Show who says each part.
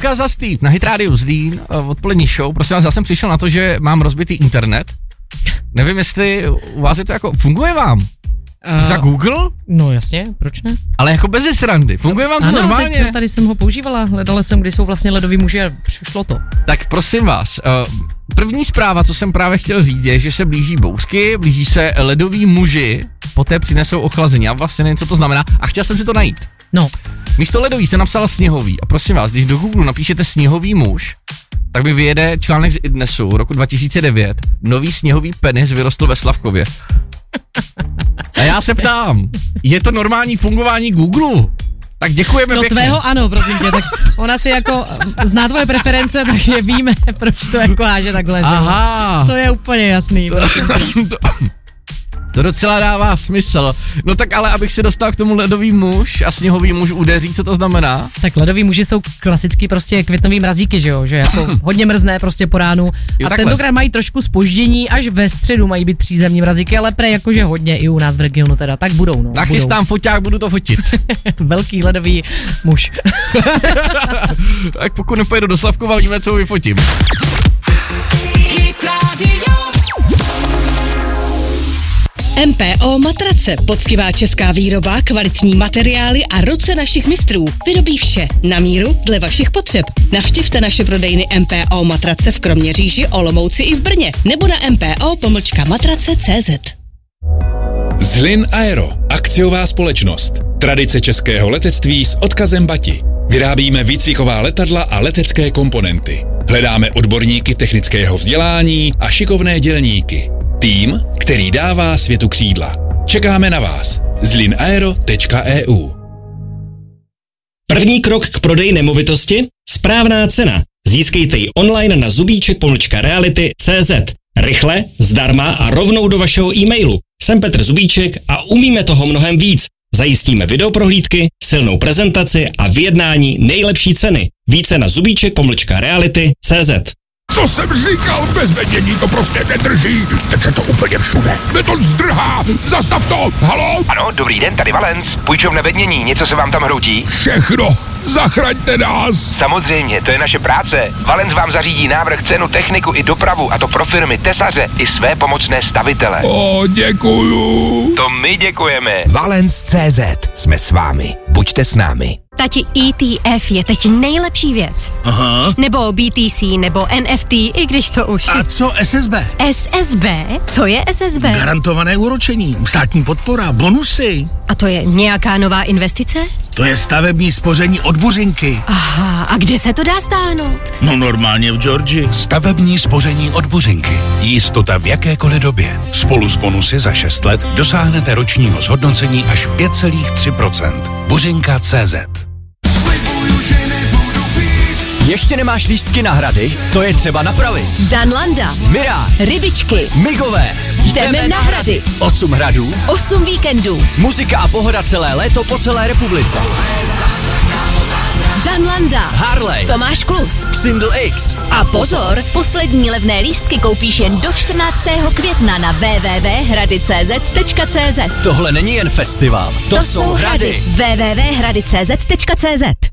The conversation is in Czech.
Speaker 1: Lukáš za Steve na Hit Radio Zlín, odpolední show. Prosím vás, já jsem přišel na to, že mám rozbitý internet. Nevím, jestli u vás je to jako, funguje vám? Za Google?
Speaker 2: No jasně, proč ne?
Speaker 1: Ale jako bez srandy, funguje vám to normálně?
Speaker 2: Teď tady jsem ho používala, hledala jsem, kde jsou vlastně ledoví muži a přišlo to.
Speaker 1: Tak prosím vás, první zpráva, co jsem právě chtěl říct, je, že se blíží bouřky, blíží se ledoví muži, poté přinesou ochlazení. Já vlastně nevím, co to znamená a chtěl jsem si to najít.
Speaker 2: No.
Speaker 1: Místo ledový jsem napsal sněhový a prosím vás, když do Google napíšete sněhový muž, tak mi vyjede článek z iDnesu roku 2009. Nový sněhový penis vyrostl ve Slavkově. A já se ptám, je to normální fungování Google? Tak děkujeme
Speaker 2: no
Speaker 1: pěkně.
Speaker 2: Tvého ano, prosím tě, tak ona si jako zná tvoje preference, takže víme, proč to jako háže takhle.
Speaker 1: Aha.
Speaker 2: To je úplně jasný.
Speaker 1: To docela dává smysl. No tak ale abych se dostal k tomu ledový muž a sněhový muž udeří, co to znamená?
Speaker 2: Tak ledoví muži jsou klasický prostě květnový mrazíky, že jo, že jako hodně mrzné prostě po ránu. Jo, a tentokrát mají trošku zpoždění, až ve středu mají být přízemní mrazíky, ale prej jakože hodně i u nás v regionu teda, tak budou, no.
Speaker 1: Nachystám foťák, budu to fotit.
Speaker 2: Velký ledový muž.
Speaker 1: Tak pokud nepojedu do Slavkova, víme, co ho vyfotím.
Speaker 3: MPO Matrace, poctivá česká výroba, kvalitní materiály a ruce našich mistrů. Vyrobí vše na míru dle vašich potřeb. Navštivte naše prodejny MPO Matrace v Kroměříži, Olomouci i v Brně nebo na mpo-matrace.cz.
Speaker 4: Zlin Aero, akciová společnost. Tradice českého letectví s odkazem Bati. Vyrábíme výcviková letadla a letecké komponenty. Hledáme odborníky technického vzdělání a šikovné dělníky. Tým, který dává světu křídla. Čekáme na vás. zlinaero.eu.
Speaker 5: První krok k prodeji nemovitosti? Správná cena. Získejte ji online na zubíček-reality.cz. Rychle, zdarma a rovnou do vašeho e-mailu. Jsem Petr Zubíček a umíme toho mnohem víc. Zajistíme videoprohlídky, silnou prezentaci a vyjednání nejlepší ceny. Více na zubíček-reality.cz.
Speaker 6: Co jsem říkal, bez vedění to prostě nedrží. Teče to úplně všude. Beton zdrhá. Zastav to. Haló?
Speaker 7: Ano, dobrý den, tady Valens. Půjčovna vednění, něco se vám tam hroutí?
Speaker 6: Všechno. Zachraňte nás.
Speaker 7: Samozřejmě, to je naše práce. Valens vám zařídí návrh, cenu, techniku i dopravu, a to pro firmy, tesaře i své pomocné stavitele.
Speaker 6: Děkuju.
Speaker 7: To my děkujeme.
Speaker 8: Valens.cz. Jsme s vámi. Buďte s námi.
Speaker 9: Tati, ETF je teď nejlepší věc.
Speaker 10: Aha.
Speaker 9: Nebo BTC, nebo NFT, i když to už...
Speaker 10: A co SSB?
Speaker 9: SSB? Co je SSB?
Speaker 10: Garantované úročení, státní podpora, bonusy.
Speaker 9: A to je nějaká nová investice?
Speaker 10: To je stavební spoření od Buřinky.
Speaker 9: Aha, a kde se to dá stáhnout?
Speaker 10: No normálně v Georgii.
Speaker 11: Stavební spoření od Buřinky. Jistota v jakékoliv době. Spolu s bonusy za 6 let dosáhnete ročního zhodnocení až 5,3%. Buřinka.cz.
Speaker 12: Ještě nemáš lístky na Hrady? To je třeba napravit.
Speaker 3: Danlanda,
Speaker 12: Mira,
Speaker 3: Rybičky,
Speaker 12: Migové.
Speaker 3: Jdeme na Hrady.
Speaker 12: 8 hradů,
Speaker 3: 8 víkendů.
Speaker 12: Muzika a pohoda celé léto po celé republice.
Speaker 3: Danlanda,
Speaker 12: Harley,
Speaker 3: Tomáš Klus,
Speaker 12: Xindl X.
Speaker 3: A pozor, poslední levné lístky koupíš jen do 14. května na www.hrady.cz.
Speaker 12: Tohle není jen festival, to jsou Hrady.
Speaker 3: www.hrady.cz.